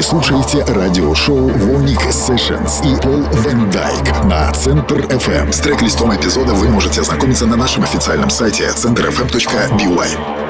слушаете радиошоу Вольник Sessions и Пол Ван Дайк на Центр FM. С трек-листом эпизода вы можете ознакомиться на нашем официальном сайте centerfm.by.